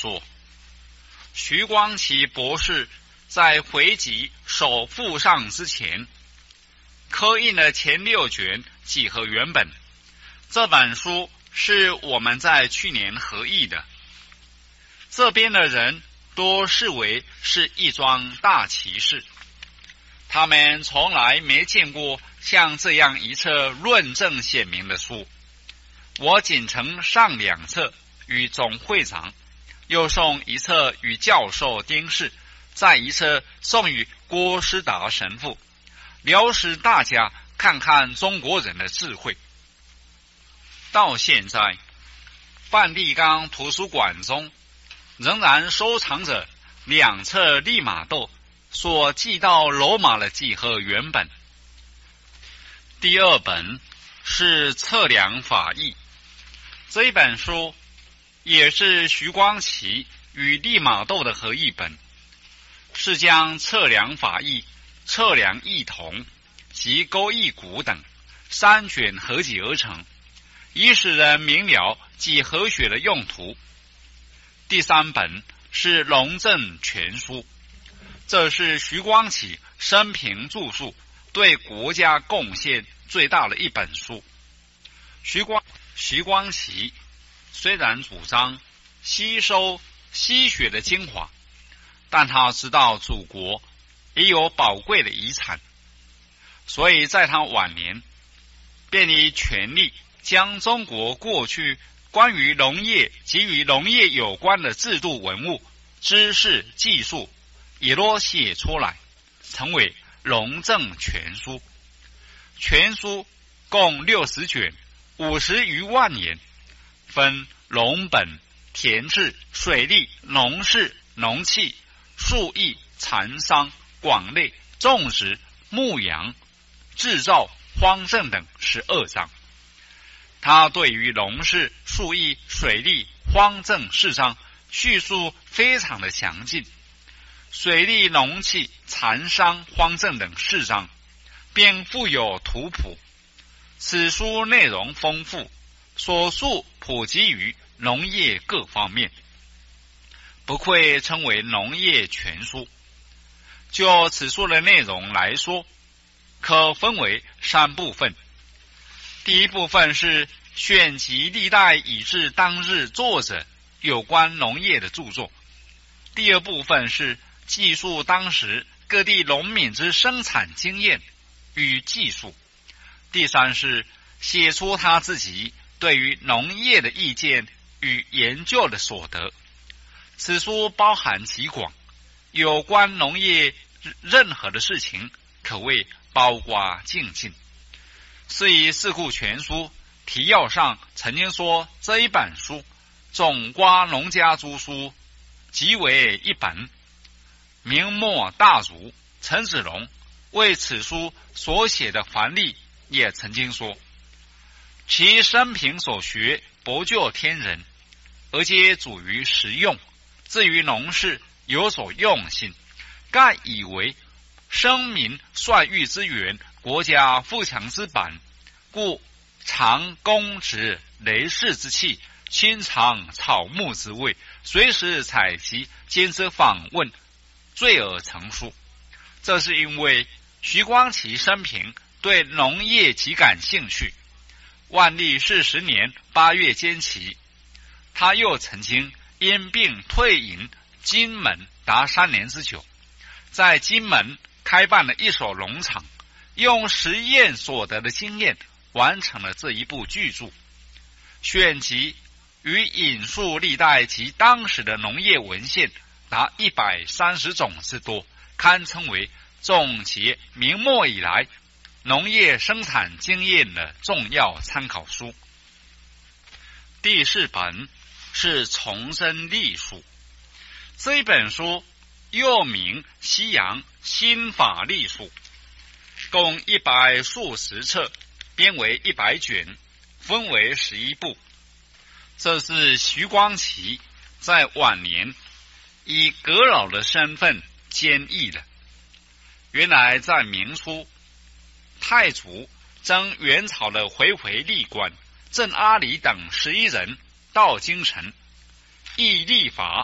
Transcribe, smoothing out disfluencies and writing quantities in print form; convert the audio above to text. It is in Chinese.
说，徐光启博士在回集首附上之前，刻印了前6卷几何原本。这本书是我们在去年合译的，这边的人都视为是一桩大奇事，他们从来没见过像这样一册论证显明的书。我仅曾上2册与总会长，又送1册与教授丁氏，再1册送与郭师达神父，聊使大家看看中国人的智慧。到现在，梵蒂冈图书馆中仍然收藏着2册利玛窦所寄到罗马的几何原本。第2本是测量法义，这一本书也是徐光启与利玛窦的合译本，是将测量法义、测量异同及勾异骨等3卷合集而成，以使人明了几何学的用途。第3本是龙正全书，这是徐光启生平著述对国家贡献最大的一本书。徐光启虽然主张吸收西学的精华，但他知道祖国也有宝贵的遗产，所以在他晚年便以全力将中国过去关于农业及与农业有关的制度、文物、知识、技术也都写出来，成为龙正全书。全书共60卷，50余万言，分农本、田制、水利、农事、农器、树艺、蚕桑、广类、种植、牧羊、制造、荒政等12章。他对于农事、树艺、水利、荒政4章叙述非常的详尽，水利、农器、蚕桑、荒政等4章便附有图谱。此书内容丰富，所述普及于农业各方面，不愧称为农业全书。就此书的内容来说，可分为3部分。第1部分是选集历代以至当日作者有关农业的著作。第2部分是记述当时各地农民之生产经验与技术。第3是写出他自己对于农业的意见与研究的所得。此书包含极广，有关农业任何的事情可谓包括尽尽。是以四库全书提要上曾经说，这一本书总括农家诸书，即为一本。明末大儒陈子龙为此书所写的范例也曾经说，其生平所学博就天人，而皆主于实用，至于农事有所用心，盖以为生民率育之源，国家富强之本，故常公职雷士之器，亲尝草木之味，随时采集，兼之访问，罪而成书。这是因为徐光启生平对农业极感兴趣。万历40年8月间起，他又曾经因病退隐金门达3年之久，在金门开办了一所农场，用实验所得的经验完成了这一部巨著。选集与引述历代及当时的农业文献达130种之多，堪称为总结明末以来农业生产经验的重要参考书。第4本是重生历书，这一本书又名西洋新法历书，共1数十册，编为100卷，分为11部。这是徐光启在晚年以阁老的身份兼译的。原来在明初，太祖征元朝的回历官郑阿里等11人到京城，议立法